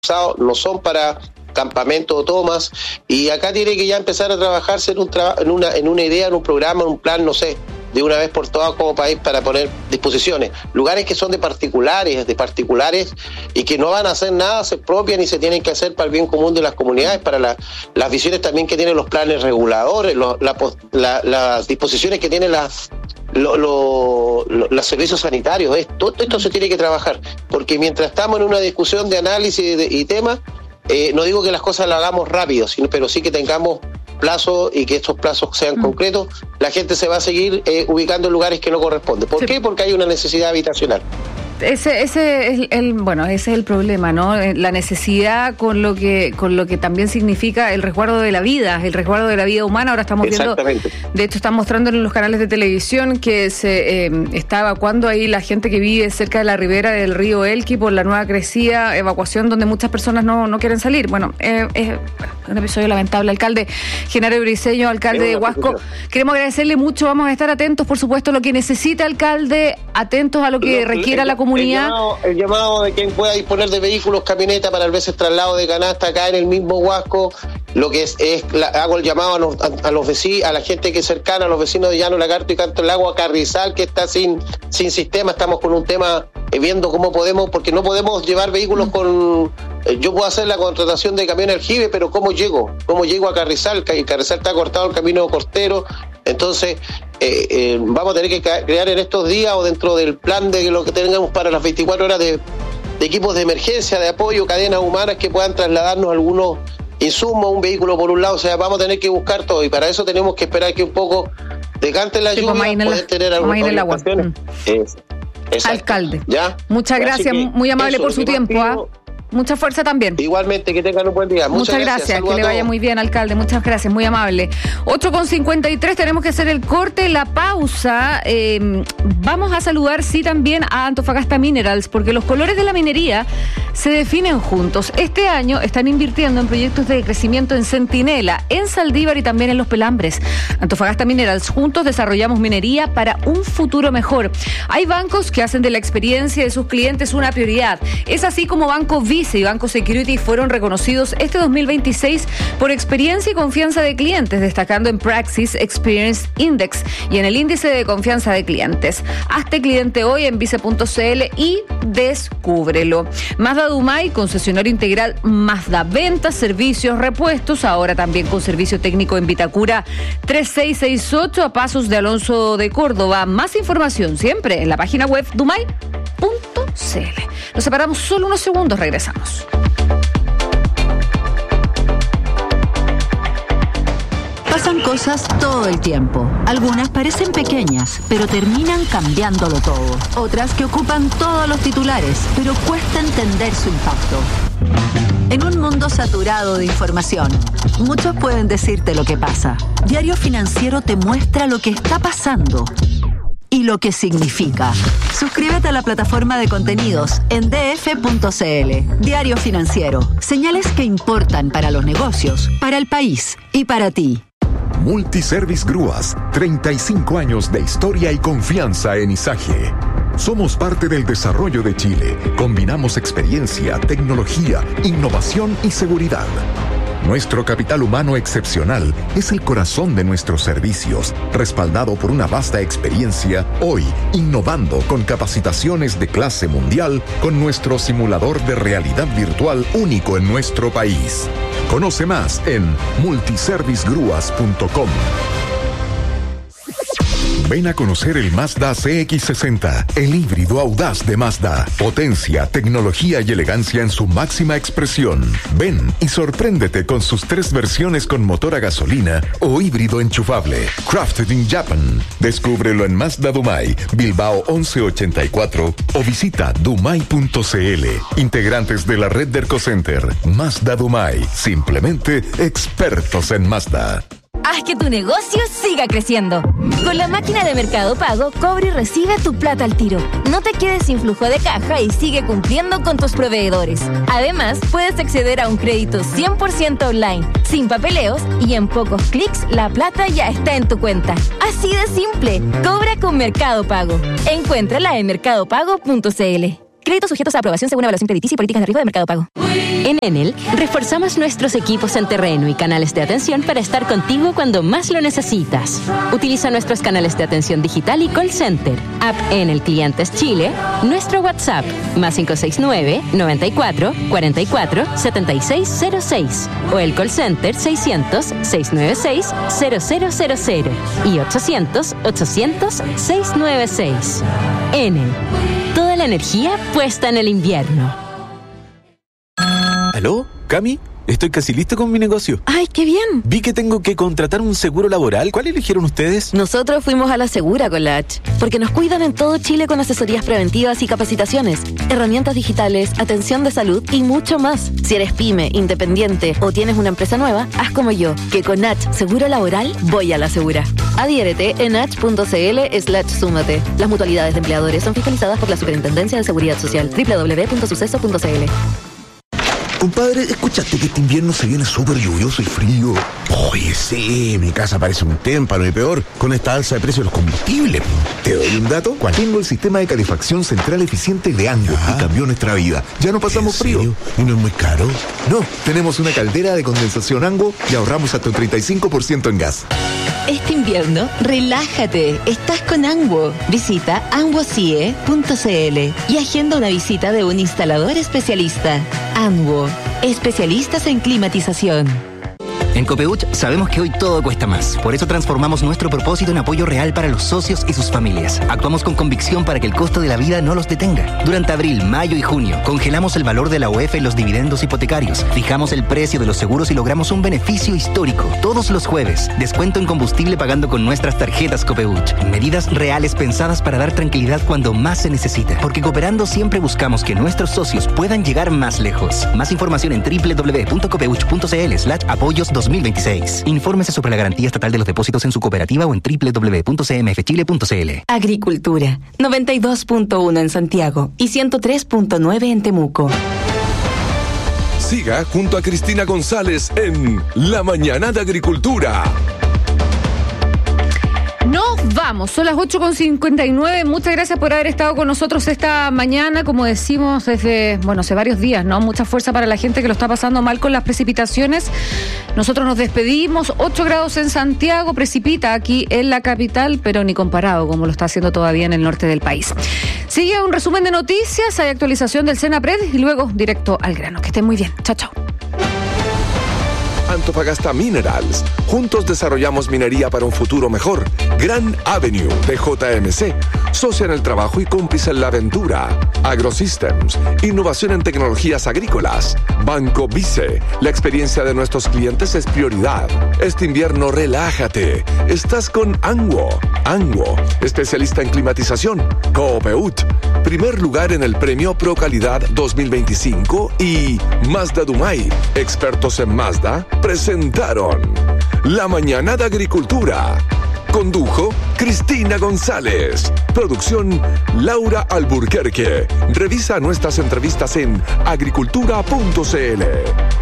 no son para campamento o tomas, y acá tiene que ya empezar a trabajarse en una idea, en un programa, en un plan, no sé, de una vez por todas como país, para poner disposiciones. Lugares que son de particulares y que no van a hacer nada, se expropian y se tienen que hacer para el bien común de las comunidades, para las visiones también que tienen los planes reguladores, las disposiciones que tienen los servicios sanitarios. Todo esto se tiene que trabajar, porque mientras estamos en una discusión de análisis y temas, no digo que las cosas las hagamos rápido, pero sí que tengamos plazos y que estos plazos sean concretos. La gente se va a seguir ubicando en lugares que no corresponden. ¿Por qué? Porque hay una necesidad habitacional. Ese es el problema, ¿no? La necesidad con lo que también significa el resguardo de la vida humana. Ahora estamos viendo, de hecho están mostrando en los canales de televisión que se está evacuando ahí la gente que vive cerca de la ribera del río Elqui por la nueva crecida, evacuación donde muchas personas no quieren salir. Bueno, es un episodio lamentable. Alcalde Genaro Briceño, alcalde de Huasco, queremos agradecerle mucho, vamos a estar atentos, por supuesto, a lo que necesita, alcalde, atentos a lo que requiera la comunidad. El llamado de quien pueda disponer de vehículos, camioneta para el veces traslado de canasta acá en el mismo Huasco. Lo que hago el llamado a los vecinos, a la gente que es cercana, a los vecinos de Llano Lagarto y Canto del Lago, a Carrizal, que está sin sistema. Estamos con un tema viendo cómo podemos, porque no podemos llevar vehículos con... yo puedo hacer la contratación de camión aljibe, pero ¿cómo llego a Carrizal? Carrizal está cortado el camino costero. Entonces vamos a tener que crear en estos días, o dentro del plan de lo que tengamos para las 24 horas, de equipos de emergencia, de apoyo, cadenas humanas que puedan trasladarnos algunos insumos, un vehículo por un lado. O sea, vamos a tener que buscar todo, y para eso tenemos que esperar que un poco decante la lluvia, poder tener algunas orientaciones. Alcalde, ¿ya? Muchas gracias, muy amable por su tiempo. Mucha fuerza también. Igualmente, que tengan un buen día. Muchas gracias, que le vaya muy bien, alcalde. Muchas gracias, muy amable. 8:53, tenemos que hacer el corte, la pausa. Vamos a saludar, sí, también a Antofagasta Minerals, porque los colores de la minería se definen juntos. Este año están invirtiendo en proyectos de crecimiento en Centinela, en Saldívar y también en Los Pelambres. Antofagasta Minerals, juntos desarrollamos minería para un futuro mejor. Hay bancos que hacen de la experiencia de sus clientes una prioridad. Es así como Banco Vice y Banco Security fueron reconocidos este 2026 por experiencia y confianza de clientes, destacando en Praxis Experience Index y en el índice de confianza de clientes. Hazte cliente hoy en vice.cl y descúbrelo. Mazda Dumay, concesionario integral Mazda, ventas, servicios, repuestos, ahora también con servicio técnico en Vitacura 3668, a pasos de Alonso de Córdoba. Más información siempre en la página web dumay.cl. Nos separamos solo unos segundos, regresamos. Pasan cosas todo el tiempo. Algunas parecen pequeñas, pero terminan cambiándolo todo. Otras que ocupan todos los titulares, pero cuesta entender su impacto. En un mundo saturado de información, muchos pueden decirte lo que pasa. Diario Financiero te muestra lo que está pasando y lo que significa. Suscríbete a la plataforma de contenidos en df.cl. Diario Financiero. Señales que importan para los negocios, para el país y para ti. Multiservice Grúas, 35 años de historia y confianza en Izaje. Somos parte del desarrollo de Chile. Combinamos experiencia, tecnología, innovación y seguridad. Nuestro capital humano excepcional es el corazón de nuestros servicios, respaldado por una vasta experiencia, hoy innovando con capacitaciones de clase mundial con nuestro simulador de realidad virtual único en nuestro país. Conoce más en multiservicegrúas.com. Ven a conocer el Mazda CX-60, el híbrido audaz de Mazda. Potencia, tecnología y elegancia en su máxima expresión. Ven y sorpréndete con sus 3 versiones con motor a gasolina o híbrido enchufable. Crafted in Japan. Descúbrelo en Mazda Dumay, Bilbao 1184 o visita dumay.cl. Integrantes de la red de Ercocenter. Mazda Dumay. Simplemente expertos en Mazda. Haz que tu negocio siga creciendo. Con la máquina de Mercado Pago, cobra y recibe tu plata al tiro. No te quedes sin flujo de caja y sigue cumpliendo con tus proveedores. Además, puedes acceder a un crédito 100% online, sin papeleos, y en pocos clics la plata ya está en tu cuenta. Así de simple. Cobra con Mercado Pago. Encuéntrala en mercadopago.cl. Créditos sujetos a aprobación según evaluación crediticia y políticas de riesgo de Mercado Pago. En Enel, reforzamos nuestros equipos en terreno y canales de atención para estar contigo cuando más lo necesitas. Utiliza nuestros canales de atención digital y call center, app Enel Clientes Chile, nuestro WhatsApp, más 569-94-44-7606, o el call center 600-696-0000 y 800-800-696. Enel, toda la energía puesta en el invierno. ¿Aló, Cami? Estoy casi listo con mi negocio. ¡Ay, qué bien! Vi que tengo que contratar un seguro laboral. ¿Cuál eligieron ustedes? Nosotros fuimos a la Segura con la H, porque nos cuidan en todo Chile con asesorías preventivas y capacitaciones, herramientas digitales, atención de salud y mucho más. Si eres pyme, independiente o tienes una empresa nueva, haz como yo, que con H Seguro Laboral voy a la Segura. Adhiérete en h.cl/súmate. Las mutualidades de empleadores son fiscalizadas por la Superintendencia de Seguridad Social. www.suceso.cl. Compadre, ¿escuchaste que este invierno se viene súper lluvioso y frío? Oye, sí, mi casa parece un témpano y peor con esta alza de precios de los combustibles. ¿Te doy un dato? Tengo el sistema de calefacción central eficiente de Ango y cambió nuestra vida. Ya no pasamos frío. ¿Y no es muy caro? No, tenemos una caldera de condensación Ango y ahorramos hasta un 35% en gas. Este invierno, relájate. Estás con Anguo. Visita anguocie.cl y agenda una visita de un instalador especialista. Anguo, especialistas en climatización. En Copeuch sabemos que hoy todo cuesta más. Por eso transformamos nuestro propósito en apoyo real para los socios y sus familias. Actuamos con convicción para que el costo de la vida no los detenga. Durante abril, mayo y junio, congelamos el valor de la UEF en los dividendos hipotecarios, fijamos el precio de los seguros y logramos un beneficio histórico. Todos los jueves, descuento en combustible pagando con nuestras tarjetas Copeuch. Medidas reales pensadas para dar tranquilidad cuando más se necesita. Porque cooperando siempre buscamos que nuestros socios puedan llegar más lejos. Más información en www.copeuch.cl/apoyos 2026. Infórmese sobre la garantía estatal de los depósitos en su cooperativa o en www.cmfchile.cl. Agricultura, 92.1 en Santiago y 103.9 en Temuco. Siga junto a Cristina González en La Mañana de Agricultura. Nos vamos, son las 8:59. Muchas gracias por haber estado con nosotros esta mañana. Como decimos desde, hace varios días, ¿no? Mucha fuerza para la gente que lo está pasando mal con las precipitaciones. Nosotros nos despedimos. 8 grados en Santiago, precipita aquí en la capital, pero ni comparado como lo está haciendo todavía en el norte del país. Sigue un resumen de noticias, hay actualización del Senapred y luego directo al grano. Que estén muy bien. Chao, chao. Antofagasta Minerals. Juntos desarrollamos minería para un futuro mejor. Gran Avenue de JMC. Socia en el trabajo y cómplice en la aventura. AgroSystems. Innovación en tecnologías agrícolas. Banco Vice. La experiencia de nuestros clientes es prioridad. Este invierno relájate. Estás con Anguo. Anguo. Especialista en climatización. Copeuch. Primer lugar en el premio Pro Calidad 2025 y Mazda Dumay. Expertos en Mazda presentaron La Mañana de Agricultura. Condujo Cristina González. Producción Laura Alburquerque. Revisa nuestras entrevistas en agricultura.cl.